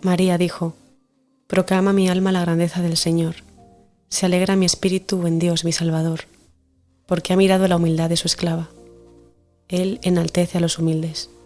María dijo: Proclama mi alma la grandeza del Señor. Se alegra mi espíritu en Dios mi Salvador, porque ha mirado la humildad de su esclava. Él enaltece a los humildes.